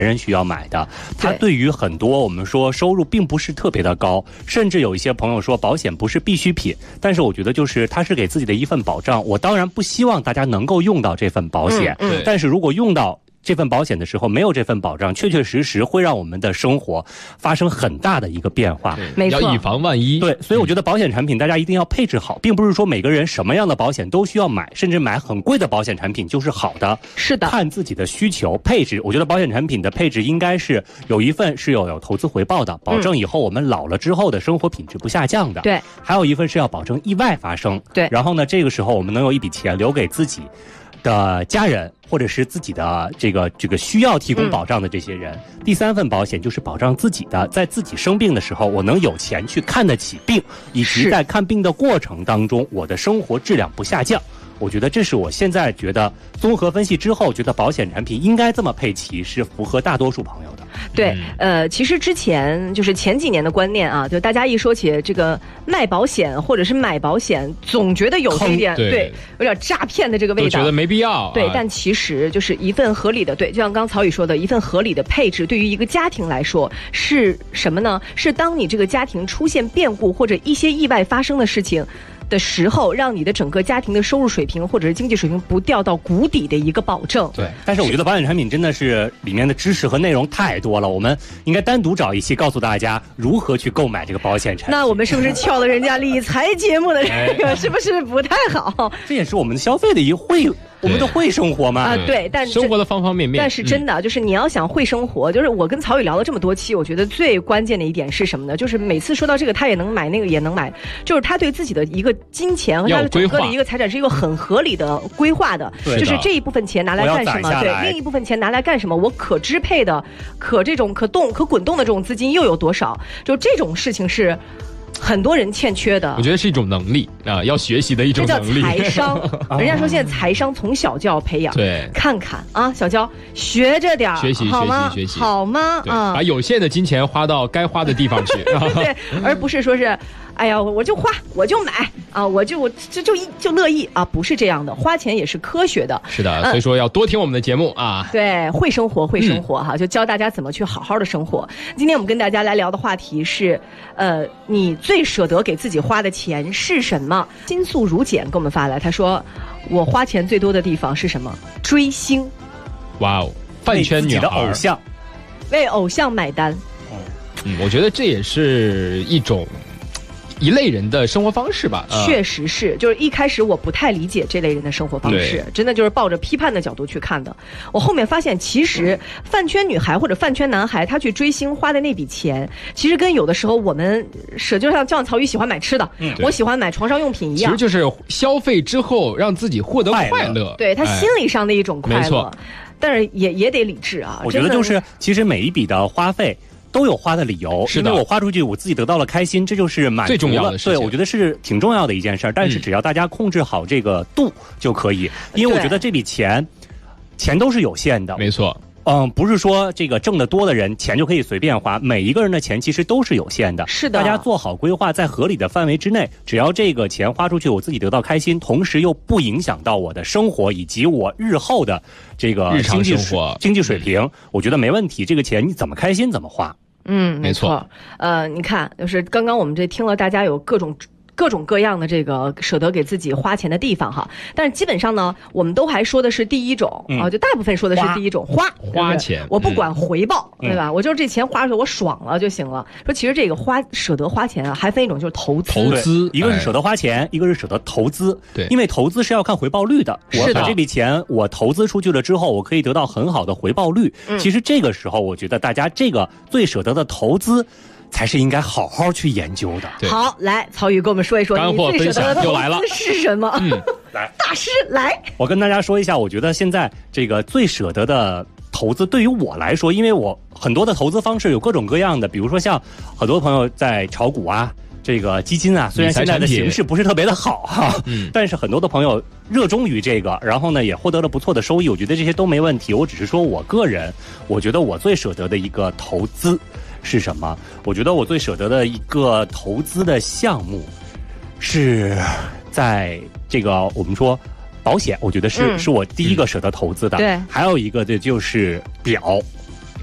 人需要买的。它对于很多我们说收入并不是特别的高，甚至有一些朋友说保险不是必需品，但是我觉得就是它是给自己的一份保障。我当然不希望大家能够用到这份保险，但是如果用到这份保险的时候没有这份保障，确确实实会让我们的生活发生很大的一个变化。 没错，要以防万一。 对，所以我觉得保险产品大家一定要配置好，并不是说每个人什么样的保险都需要买，甚至买很贵的保险产品就是好的。 是的， 看自己的需求配置。我觉得保险产品的配置应该是有一份是有投资回报的，保证以后我们老了之后的生活品质不下降的。 对， 还有一份是要保证意外发生。 对， 然后呢，这个时候我们能有一笔钱留给自己的家人，或者是自己的这个需要提供保障的这些人。第三份保险就是保障自己的，在自己生病的时候，我能有钱去看得起病，以及在看病的过程当中，我的生活质量不下降。我觉得这是我现在觉得综合分析之后，觉得保险产品应该这么配齐，是符合大多数朋友的。 对，其实之前就是前几年的观念啊，就大家一说起这个卖保险或者是买保险，总觉得有这一点对有点诈骗的这个味道， 觉得没必要。 对，但其实就是一份合理的，对，就像刚曹宇说的，一份合理的配置，对于一个家庭来说是什么呢？是当你这个家庭出现变故或者一些意外发生的事情的时候，让你的整个家庭的收入水平或者是经济水平不掉到谷底的一个保证。 对，但是我觉得保险产品真的是里面的知识和内容太多了，我们应该单独找一期告诉大家如何去购买这个保险产品。 那我们是不是撬了人家理财节目的这个是不是不太好？ 这也是我们消费的一会。我们都会生活吗？ 对，但生活的方方面面。 但是真的，就是你要想会生活，就是我跟曹宇聊了这么多期，我觉得最关键的一点是什么呢？就是每次说到这个，他也能买，那个也能买，就是他对自己的一个金钱和他的整个的一个财产是一个很合理的规划的。就是这一部分钱拿来干什么？对，另一部分钱拿来干什么？我可支配的、可滚动的这种资金又有多少？就这种事情是很多人欠缺的。 我觉得是一种能力啊，要学习的一种能力。 这叫财商。人家说现在财商从小就要培养。 对， 看看啊，小娇学着点， 学习好吗？ 学习好吗？ 啊，把有限的金钱花到该花的地方去。 对，而不是说是，哎呀，我就花，我就买啊，我就乐意啊，不是这样的，花钱也是科学的。 是的，所以说要多听我们的节目啊。 对，会生活哈，就教大家怎么去好好的生活。今天我们跟大家来聊的话题是，你最舍得给自己花的钱是什么？金素如简给我们发来，他说，我花钱最多的地方是什么？追星。 哇哦，饭圈女孩， 的偶像， 为偶像买单。 我觉得这也是一类人的生活方式吧。 确实是，就是一开始我不太理解这类人的生活方式，真的就是抱着批判的角度去看的。我后面发现，其实饭圈女孩或者饭圈男孩，他去追星花的那笔钱，其实跟有的时候我们就像曹宇喜欢买吃的，我喜欢买床上用品一样， 其实就是消费之后让自己获得快乐， 对他心理上的一种快乐。 没错， 但是也得理智啊。 我觉得就是其实每一笔的花费都有花的理由， 是的， 因为我花出去，我自己得到了开心，这就是满足了最重要的事情。 对，我觉得是挺重要的一件事，但是只要大家控制好这个度就可以，因为我觉得这笔钱都是有限的， 没错。 不是说这个挣得多的人钱就可以随便花，每一个人的钱其实都是有限的。 是的， 大家做好规划，在合理的范围之内，只要这个钱花出去，我自己得到开心，同时又不影响到我的生活以及我日后的这个日常生活经济水平，我觉得没问题。这个钱你怎么开心怎么花。 没错。你看，就是刚刚我们这听了大家有各种各样的这个舍得给自己花钱的地方哈，但是基本上呢，我们都还说的是第一种就大部分说的是第一种花钱， 我不管回报，对吧？我就是这钱花出去我爽了就行了。说其实这个舍得花钱啊，还分一种就是投资， 一个是舍得花钱，一个是舍得投资。 对， 因为投资是要看回报率的。我把这笔钱我投资出去了之后，我可以得到很好的回报率。其实这个时候，我觉得大家这个最舍得的投资，才是应该好好去研究的。 好，来，曹宇跟我们说一说， 干货分享又来了， 是什么？ 来， 大师来， 我跟大家说一下，我觉得现在这个最舍得的投资，对于我来说，因为我很多的投资方式有各种各样的，比如说像很多朋友在炒股啊，这个基金啊，虽然现在的形势不是特别的好哈，但是很多的朋友热衷于这个，然后呢也获得了不错的收益，我觉得这些都没问题。我只是说我个人，我觉得我最舍得的一个投资是什么？我觉得我最舍得的一个投资的项目是在这个我们说保险，我觉得是我第一个舍得投资的。 对， 还有一个就是表。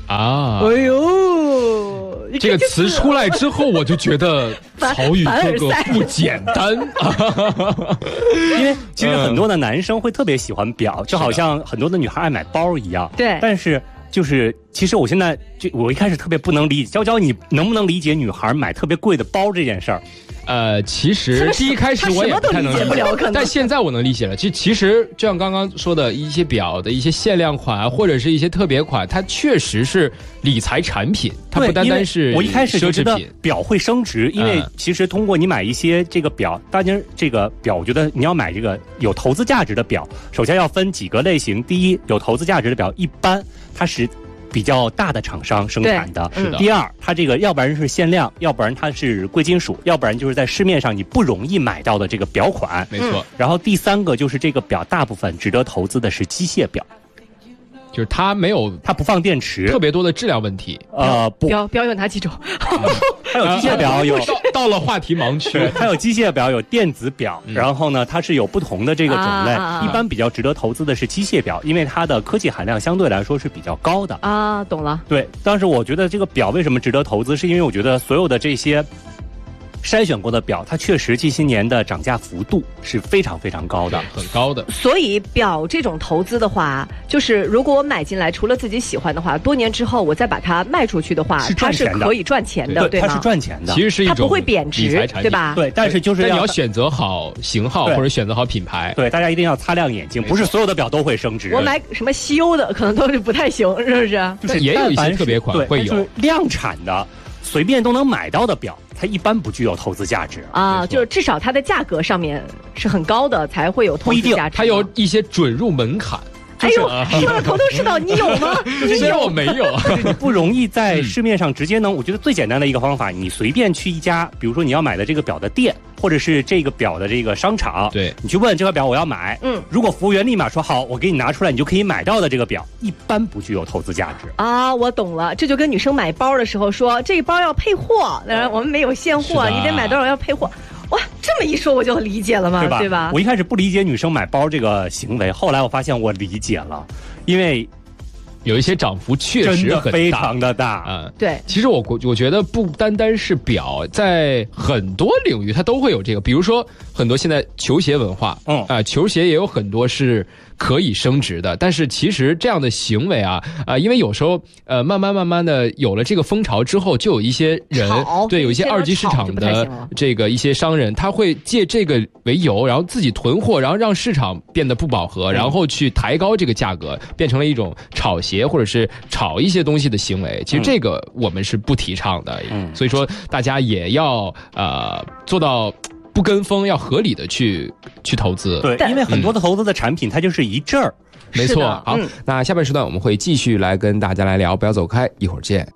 啊。 哎呦， 这个词出来之后，我就觉得曹宇哥哥不简单因为其实很多的男生会特别喜欢表，就好像很多的女孩爱买包一样。 对， 但是就是其实我现在我一开始特别不能理解，娇娇你能不能理解女孩买特别贵的包这件事儿？ 其实第一开始我也不太能理解， 但现在我能理解了。其实就像刚刚说的一些表的一些限量款或者是一些特别款，它确实是理财产品，它不单单是我一开始就觉得表会升值，因为其实通过你买一些这个表，当然这个表我觉得你要买这个有投资价值的表，首先要分几个类型。第一，有投资价值的表一般它是比较大的厂商生产的。第二，它这个要不然是限量，要不然它是贵金属，要不然就是在市面上你不容易买到的这个表款。 没错。 然后第三个就是这个表大部分值得投资的是机械表， 就是它不放电池， 特别多的质量问题。 表有哪几种？ 还有机械表有到了话题盲区， 还有机械表，有电子表，然后呢，它是有不同的这个种类。一般比较值得投资的是机械表，因为它的科技含量相对来说是比较高的啊。懂了。 对，当时我觉得这个表为什么值得投资，是因为我觉得所有的这些筛选过的表，它确实近些年的涨价幅度是非常非常高的， 很高的。 所以表这种投资的话，就是如果我买进来，除了自己喜欢的话，多年之后我再把它卖出去的话，它是可以赚钱的，对吗？ 它是赚钱的， 其实是一种它不会贬值，对吧？ 对，但是就是你要选择好型号或者选择好品牌。 对，大家一定要擦亮眼睛，不是所有的表都会升值。 我买什么西欧的可能都是不太行，是不是？ 就是也有一些特别款会有， 就是量产的。随便都能买到的表，它一般不具有投资价值啊，就是至少它的价格上面是很高的，才会有投资价值。 它有一些准入门槛。 哎呦，说的头头是道，你有吗？ 虽然我没有， 就是你不容易在市面上直接能。我觉得最简单的一个方法，你随便去一家，比如说你要买的这个表的店，或者是这个表的这个商场， 对， 你去问这个表我要买，如果服务员立马说好，我给你拿出来，你就可以买到的这个表，一般不具有投资价值啊。我懂了，这就跟女生买包的时候说，这个包要配货，当然我们没有现货，你得买多少要配货。哇，这么一说我就理解了嘛，对吧？ 我一开始不理解女生买包这个行为，后来我发现我理解了，因为有一些涨幅确实很大， 非常的大。 对。 其实我觉得不单单是表，在很多领域它都会有这个，比如说很多现在球鞋文化，球鞋也有很多是可以升值的，但是其实这样的行为因为有时候慢慢的有了这个风潮之后，就有一些人对有一些二级市场的这个一些商人，他会借这个为由，然后自己囤货，然后让市场变得不饱和，然后去抬高这个价格，变成了一种炒鞋或者是炒一些东西的行为。其实这个我们是不提倡的，所以说大家也要做到不跟风，要合理的去投资。 对，因为很多的投资的产品它就是一阵儿。 没错。好，那下半时段我们会继续来跟大家来聊，不要走开，一会儿见。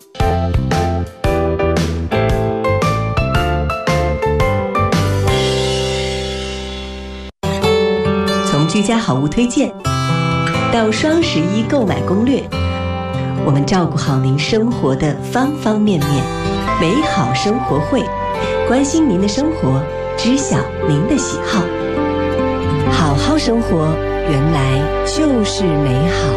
从居家好物推荐到双11购买攻略，我们照顾好您生活的方方面面。美好生活会，关心您的生活，知晓您的喜好。好好生活，原来就是美好。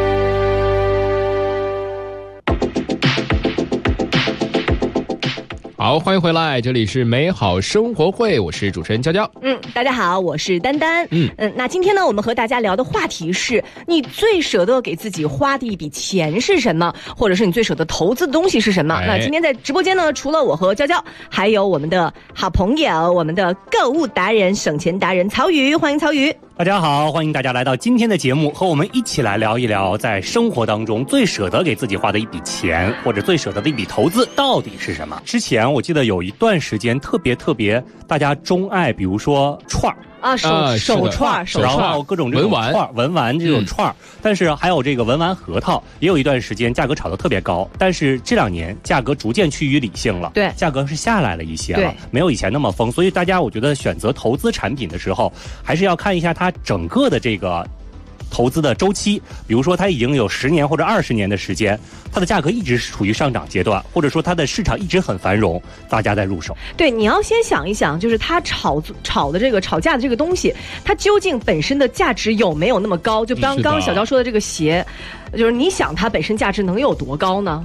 好，欢迎回来，这里是美好生活会，我是主持人娇娇。 大家好，我是丹丹。那今天呢，我们和大家聊的话题是你最舍得给自己花的一笔钱是什么，或者是你最舍得投资的东西是什么？那今天在直播间呢，除了我和娇娇，还有我们的好朋友，我们的购物达人、省钱达人曹宇，欢迎曹宇。 大家好，欢迎大家来到今天的节目，和我们一起来聊一聊在生活当中最舍得给自己花的一笔钱，或者最舍得的一笔投资到底是什么。之前我记得有一段时间特别大家钟爱，比如说串儿手串， 然后各种这种文玩这种串儿，但是还有这个文玩核桃，也有一段时间价格炒得特别高，但是这2年价格逐渐趋于理性了， 对， 价格是下来了一些了，没有以前那么疯，所以大家我觉得选择投资产品的时候，还是要看一下它整个的这个投资的周期，比如说它已经有10年或者20年的时间，它的价格一直处于上涨阶段，或者说它的市场一直很繁荣，大家在入手。 对，你要先想一想，就是它炒的这个炒价的这个东西，它究竟本身的价值有没有那么高？就刚刚小娇说的这个鞋，就是你想它本身价值能有多高呢？